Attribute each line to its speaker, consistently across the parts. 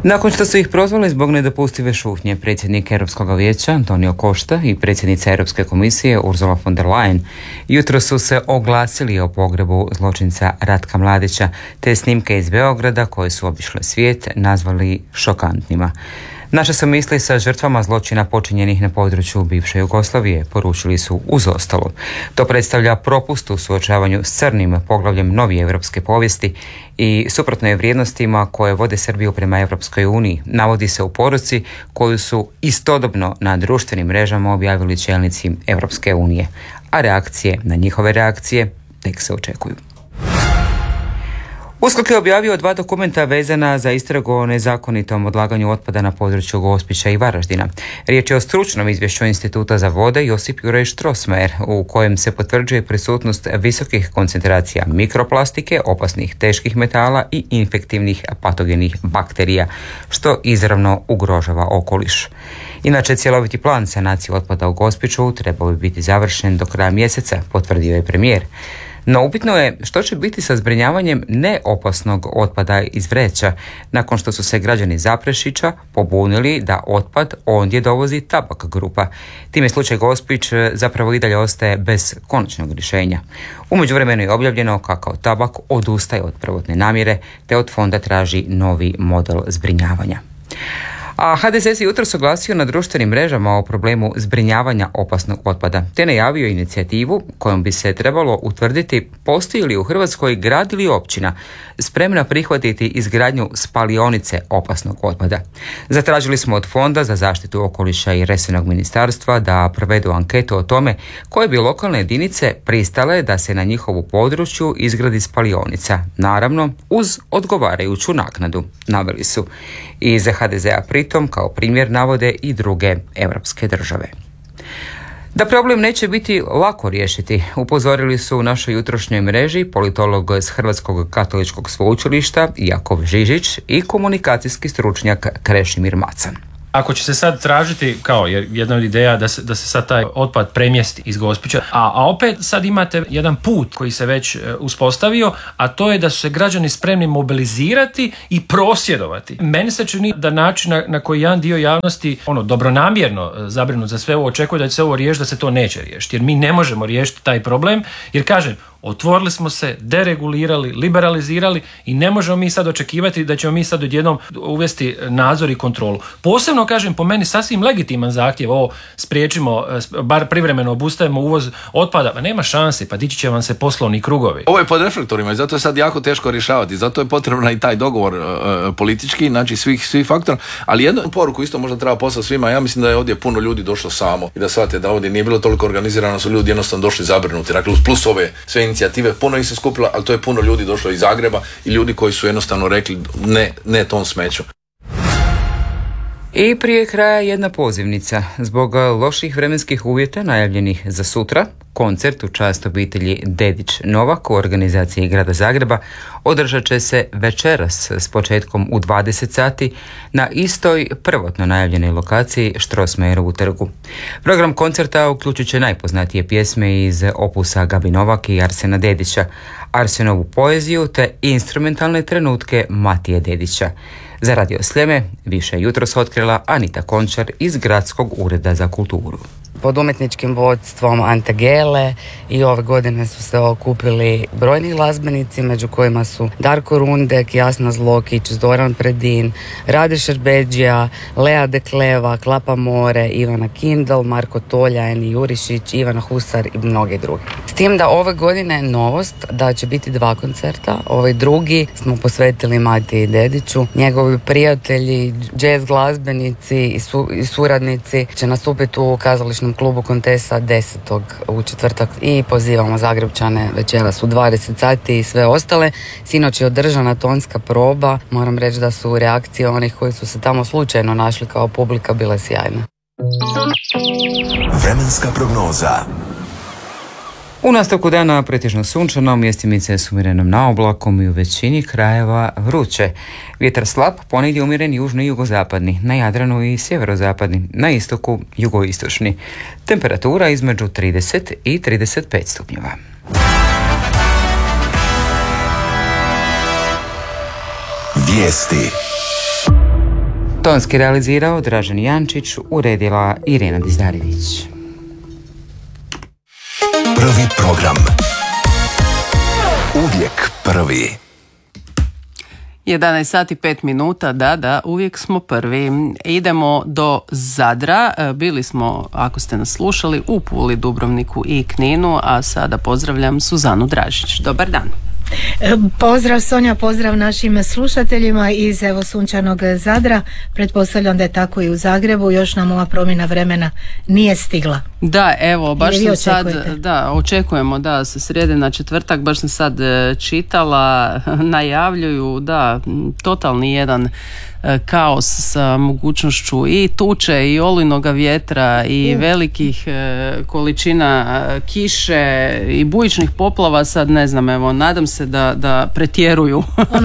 Speaker 1: Nakon što su ih prozvali zbog nedopustive šutnje, predsjednik Europskog vijeća Antonio Costa i predsjednica Europske komisije Ursula von der Leyen jutro su se oglasili o pogrebu zločinca Ratka Mladića, te snimke iz Beograda koje su obišle svijet nazvali šokantnima. Naše su misli sa žrtvama zločina počinjenih na području bivše Jugoslavije, poručili su uz ostalo. To predstavlja propust u suočavanju s crnim poglavljem novije europske povijesti i suprotno je vrijednostima koje vode Srbiju prema Europskoj uniji, navodi se u poruci koju su istodobno na društvenim mrežama objavili čelnici Europske unije, a reakcije na njihove reakcije tek se očekuju. USKOK je objavio 2 dokumenta vezana za istragu o nezakonitom odlaganju otpada na području Gospića i Varaždina. Riječ je o stručnom izvješću Instituta za vode Josip Juraj Strossmayer, u kojem se potvrđuje prisutnost visokih koncentracija mikroplastike, opasnih teških metala i infektivnih patogenih bakterija, što izravno ugrožava okoliš. Inače, cjeloviti plan sanacije otpada u Gospiću trebao bi biti završen do kraja mjeseca, potvrdio je premijer. No upitno je što će biti sa zbrinjavanjem neopasnog otpada iz vreća, nakon što su se građani Zaprešića pobunili da otpad ondje dovozi Tabak grupa. Time slučaj Gospić zapravo i dalje ostaje bez konačnog rješenja. U međuvremenu je objavljeno kako Tabak odustaje od prvotne namjere te od fonda traži novi model zbrinjavanja. A HDZ se jutros oglasio na društvenim mrežama o problemu zbrinjavanja opasnog otpada, te najavio inicijativu kojom bi se trebalo utvrditi postoji li u Hrvatskoj grad ili općina spremna prihvatiti izgradnju spalionice opasnog otpada. Zatražili smo od Fonda za zaštitu okoliša i resornog ministarstva da provedu anketu o tome koje bi lokalne jedinice pristale da se na njihovu području izgradi spalionica, naravno uz odgovarajuću naknadu, naveli su. I za HDZ-a pritom kao primjer navode i druge europske države. Da problem neće biti lako riješiti, upozorili su u našoj jutrošnjoj mreži politolog s Hrvatskog katoličkog sveučilišta Jakov Žižić i komunikacijski stručnjak Krešimir Macan.
Speaker 2: Ako će se sad tražiti, kao jedna od ideja da se sad taj otpad premjesti iz Gospića, a opet sad imate jedan put koji se već uspostavio, a to je da su se građani spremni mobilizirati i prosvjedovati. Meni se čini da način na koji jedan dio javnosti dobronamjerno zabrinut za sve ovo očekuje da će se ovo riješiti, da se to neće riješiti. Jer mi ne možemo riješiti taj problem, jer kažem, otvorili smo se, deregulirali, liberalizirali i ne možemo mi sad očekivati da ćemo mi sad odjednom uvesti nadzor i kontrolu. Posebno, kažem, po meni sasvim legitiman zahtjev, ovo spriječimo, bar privremeno obustavimo uvoz otpada, pa nema šanse, pa dići će vam se poslovni krugovi.
Speaker 3: Ovo je pod reflektorima i zato je sad jako teško rješavati, zato je potrebno i taj dogovor politički, znači svih faktora, ali jednu poruku isto možda treba poslati svima, ja mislim da je ovdje puno ljudi došlo samo i da shvate da ovdje nije bilo toliko organizirano, su ljudi jednostavno došli zabrinuti, dakle plus ove sve inicijative, puno ih se skupilo, ali to je puno ljudi došlo iz Zagreba i ljudi koji su jednostavno rekli ne tom smeću.
Speaker 1: I prije kraja jedna pozivnica. Zbog loših vremenskih uvjeta najavljenih za sutra, koncert u čast obitelji Dedić Novak u organizaciji Grada Zagreba održat će se večeras s početkom u 20 sati na istoj prvotno najavljenoj lokaciji Strossmayerovu trgu. Program koncerta uključit će najpoznatije pjesme iz opusa Gabi Novak i Arsena Dedića, Arsenovu poeziju te instrumentalne trenutke Matije Dedića. Za Radio Sljeme više jutros otkrila Anita Končar iz Gradskog ureda za kulturu.
Speaker 4: Pod umjetničkim vodstvom Ante Gele i ove godine su se okupili brojni glazbenici, među kojima su Darko Rundek, Jasna Zlokić, Zoran Predin, Rade Šerbeđija, Lea Dekleva, Klapa More, Ivana Kindl, Marko Tolja, Eni Jurišić, Ivana Husar i mnogi drugi. S tim da ove godine novost da će biti 2 koncerta. Ovaj drugi smo posvetili Matiji Dediću. Njegovi prijatelji, jazz glazbenici i suradnici će nastupiti u kazališnom klubu Kontesa 10. u četvrtak i pozivamo Zagrepčane večeras u 20 sati i sve ostale. Sinoć je održana tonska proba. Moram reći da su reakcije onih koji su se tamo slučajno našli kao publika bile sjajne.
Speaker 5: Vremenska prognoza.
Speaker 1: U nastavku dana pretežno sunčano, mjestimice s umjerenom naoblakom i u većini krajeva vruće. Vjetar slab, ponegdje umjeren južno i jugozapadni, na Jadranu i sjeverozapadni, na istoku jugoistočni. Temperatura između 30 i 35 stupnjeva.
Speaker 5: Vijesti.
Speaker 1: Tonski realizirao Dražen Jančić, uredila Irena Dizdarević.
Speaker 5: Prvi program. Uvijek prvi.
Speaker 6: 11 sati 5 minuta, da, uvijek smo prvi. Idemo do Zadra. Bili smo, ako ste nas slušali, u Puli, Dubrovniku i Kninu, a sada pozdravljam Suzanu Dražić. Dobar dan.
Speaker 7: Pozdrav Sonja, pozdrav našim slušateljima iz evo sunčanog Zadra. Pretpostavljam da je tako i u Zagrebu, još nam ova promjena vremena nije stigla.
Speaker 6: Da, evo, baš sam sad, očekujemo da se srijede na četvrtak, baš sam sad čitala, najavljuju, da, totalni jedan kaos sa mogućnošću i tuče i olujnoga vjetra i velikih količina kiše i bujičnih poplava. Sad ne znam, evo, nadam se da pretjeruju.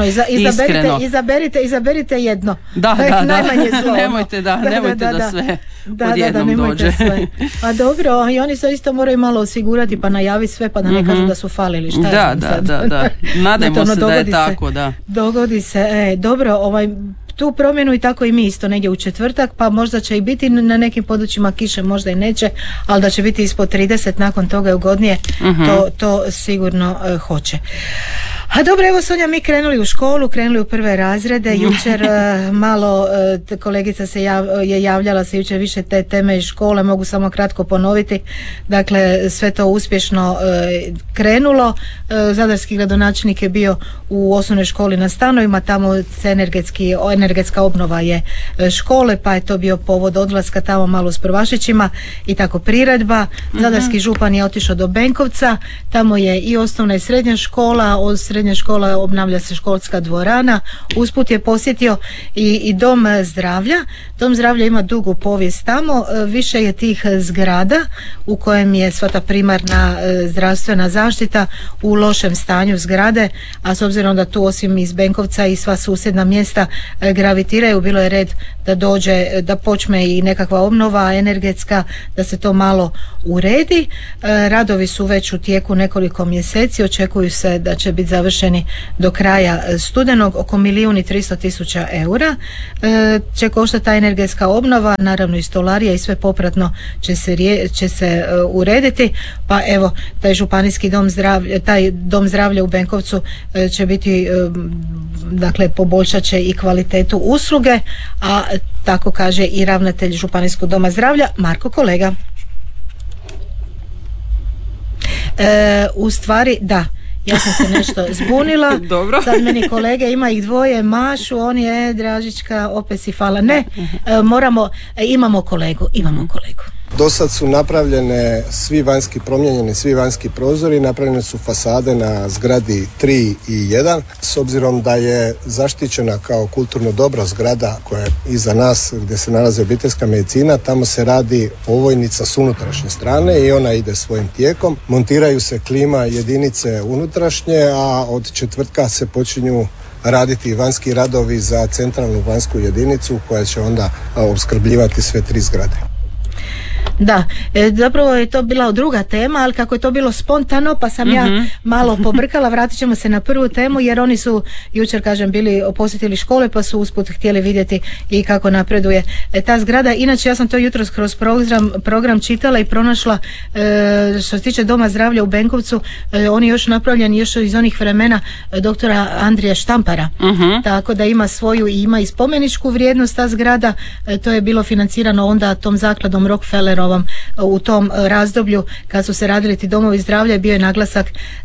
Speaker 7: Izaberite jedno.
Speaker 6: Da.
Speaker 7: Najmanje zlo.
Speaker 6: Nemojte da sve odjednom dođe.
Speaker 7: Sve. A dobro, i oni se isto moraju malo osigurati pa najaviti sve, pa da ne kažu da su falili. Šta
Speaker 6: da. Nadajmo se da je tako, da.
Speaker 7: Dogodi se, dobro, tu promjenu i tako i mi isto negdje u četvrtak, pa možda će i biti na nekim područjima kiše, možda i neće, ali da će biti ispod 30 nakon toga je ugodnije, to sigurno hoće. A dobro, evo Sonja, mi krenuli u školu, krenuli u prve razrede, jučer malo kolegica je javljala se jučer više te teme iz škole, mogu samo kratko ponoviti, dakle sve to uspješno krenulo. Zadarski gradonačelnik je bio u osnovnoj školi na stanovima, tamo se energetska obnova je škole, pa je to bio povod odlaska tamo malo s prvašićima i tako priredba. Zadarski župan je otišao do Benkovca, tamo je i osnovna i srednja škola, od srednje škola obnavlja se školska dvorana, usput je posjetio i dom zdravlja. Dom zdravlja ima dugu povijest tamo, više je tih zgrada u kojem je sva ta primarna zdravstvena zaštita u lošem stanju zgrade, a s obzirom da tu osim iz Benkovca i sva susjedna mjesta gravitiraju, bilo je red da počne i nekakva obnova energetska, da se to malo uredi. Radovi su već u tijeku nekoliko mjeseci, očekuju se da će biti završeni do kraja studenog. Oko 1.300.000 eura će koštati ta energetska obnova, naravno i stolarija i sve popratno će se urediti, pa evo taj županijski dom zdravlja u Benkovcu će biti, dakle poboljšat će i kvalitetu usluge, a tako kaže i ravnatelj županijskog doma zdravlja Marko Kolega. U stvari da, ja sam se nešto zbunila.
Speaker 6: Dobro.
Speaker 7: Sad meni kolege, ima ih dvoje, mašu, on je Dražička, opet si fala. Ne, imamo kolegu.
Speaker 8: Do sad su napravljene promijenjeni svi vanjski prozori, napravljene su fasade na zgradi 3 i 1. S obzirom da je zaštićena kao kulturno dobro zgrada koja je iza nas gdje se nalazi obiteljska medicina, tamo se radi ovojnica s unutrašnje strane i ona ide svojim tijekom. Montiraju se klima jedinice unutrašnje, a od četvrtka se počinju raditi vanjski radovi za centralnu vanjsku jedinicu koja će onda opskrbljivati sve 3 zgrade.
Speaker 7: Da, zapravo je to bila druga tema, ali kako je to bilo spontano pa sam ja malo pobrkala. Vratit ćemo se na prvu temu jer oni su jučer, kažem, bili posjetili škole pa su usput htjeli vidjeti i kako napreduje ta zgrada. Inače ja sam to jutros kroz program čitala i pronašla što se tiče doma zdravlja u Benkovcu, on je još napravljen još iz onih vremena doktora Andrija Štampara, tako da ima svoju i ima i spomeničku vrijednost ta zgrada. To je bilo financirano onda tom zakladom Rockefellerovom u tom razdoblju kad su se radili ti domovi zdravlja, bio je naglasak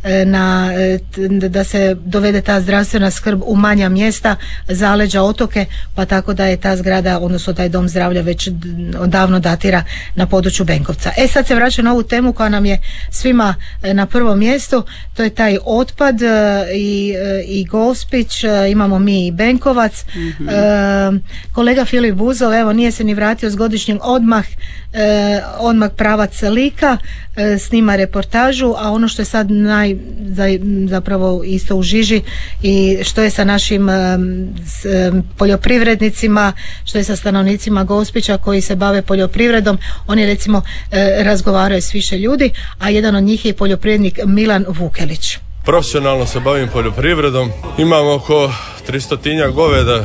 Speaker 7: da se dovede ta zdravstvena skrb u manja mjesta, zaleđa, otoke, pa tako da je ta zgrada, odnosno taj dom zdravlja već odavno datira na području Benkovca. Sad se vraća na ovu temu koja nam je svima na prvom mjestu, to je taj otpad i Gospić, imamo mi i Benkovac. Kolega Filip Buzov, evo, nije se ni vratio s godišnjim odmah pravac Lika, snima reportažu, a ono što je sad zapravo isto u žiži i što je sa našim poljoprivrednicima, što je sa stanovnicima Gospića koji se bave poljoprivredom, oni recimo razgovaraju s više ljudi, a jedan od njih je poljoprivrednik Milan Vukelić.
Speaker 9: Profesionalno se bavim poljoprivredom, imam oko 300 goveda,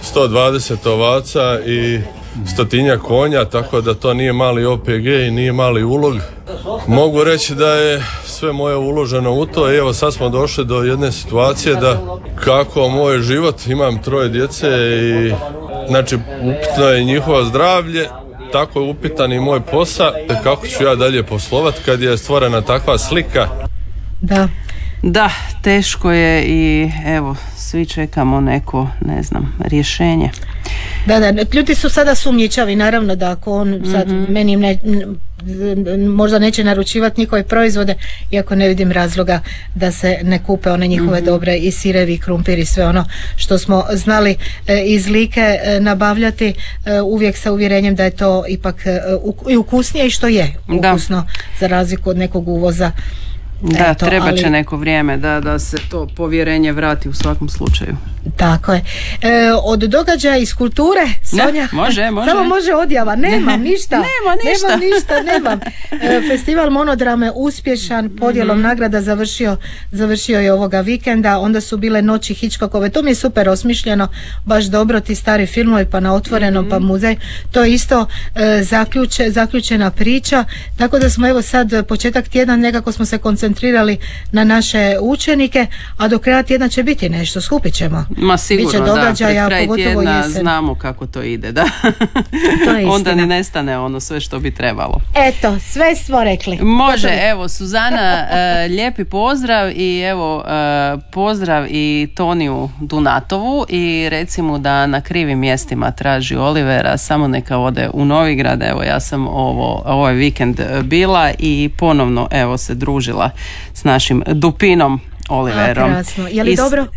Speaker 9: 120 ovaca i 100 konja, tako da to nije mali OPG i nije mali ulog. Mogu reći da je sve moje uloženo u to i evo sad smo došli do jedne situacije da kako moj život, imam 3 djece i znači upitno je njihovo zdravlje, tako je upitan i moj posao, kako ću ja dalje poslovati kad je stvorena takva slika.
Speaker 6: Da, teško je i evo, svi čekamo neko, ne znam, rješenje.
Speaker 7: Da, ljudi su sada sumnjičavi, naravno da ako on sad meni možda neće naručivati njihove proizvode, iako ne vidim razloga da se ne kupe one njihove dobre i sirevi, krumpir i sve ono što smo znali iz Like nabavljati, uvijek sa uvjerenjem da je to ipak i ukusnije i što je ukusno za razliku od nekog uvoza.
Speaker 6: Da, treba će neko vrijeme da se to povjerenje vrati u svakom slučaju.
Speaker 7: Tako je. Od događaja iz kulture, Sonja,
Speaker 6: može.
Speaker 7: Samo može odjava, nemam ništa. Nemam. Festival monodrame uspješan, podjelom nagrada završio je ovoga vikenda, onda su bile noći Hitchcockove, to mi je super osmišljeno, baš dobro, ti stari filmovi pa na otvorenom pa muzej, to je isto zaključena priča, tako da smo evo sad početak tjedna nekako smo se koncentrirali na naše učenike, a do kraja tjedna će biti nešto, skupit ćemo.
Speaker 6: Ma sigurno,
Speaker 7: događaja,
Speaker 6: pred kraj tjedna
Speaker 7: jesen.
Speaker 6: Znamo kako to ide, da.
Speaker 7: To je
Speaker 6: onda ne nestane ono sve što bi trebalo.
Speaker 7: Eto, sve smo rekli.
Speaker 6: Može, evo Suzana, lijepi pozdrav i evo pozdrav i Toniju Dunatovu i recimo da na krivim mjestima traži Olivera, samo neka ode u Novigrad. Evo ja sam ovaj vikend bila i ponovno evo se družila s našim Dupinom Oliverom.
Speaker 7: Krasno. Je li dobro?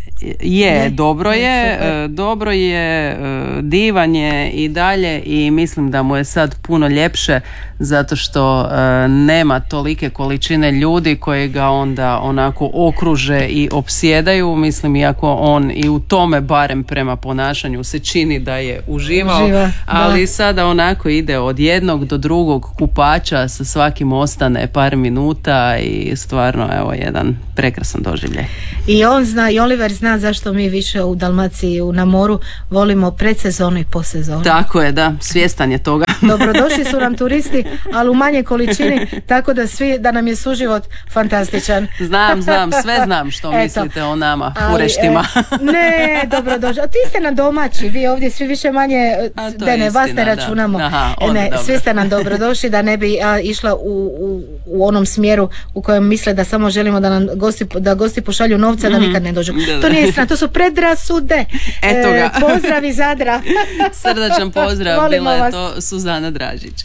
Speaker 6: Dobro je, divan je i dalje i mislim da mu je sad puno ljepše zato što nema tolike količine ljudi koji ga onda onako okruže i opsjedaju, mislim iako on i u tome barem prema ponašanju se čini da je uživao, ali sada onako ide od jednog do drugog kupača, sa svakim ostane par minuta i stvarno evo jedan prekrasan doživljaj.
Speaker 7: I on zna, i Oliver zna zašto mi više u Dalmaciji na moru volimo predsezonu i posezonu.
Speaker 6: Tako je, da, svjestan je toga.
Speaker 7: Dobrodošli su nam turisti, ali u manje količini, tako da nam je suživot fantastičan.
Speaker 6: Znam, sve znam što mislite o nama, fureštima.
Speaker 7: Ne, dobrodošli. A ti ste nam domaći, vi ovdje svi više manje, vas ne računamo. Svi ste nam dobrodošli, da ne bi išla u onom smjeru u kojem misle da samo želimo da nam gosti pošalju novca, da nikad ne dođu. To nije istina, to su predrasude.
Speaker 6: Eto ga.
Speaker 7: Pozdrav iz Zadra.
Speaker 6: Srdačan pozdrav, bila je to Suzana Dražić.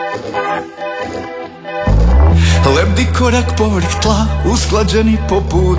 Speaker 5: Lebdi korak povrh tla, usklađeni poput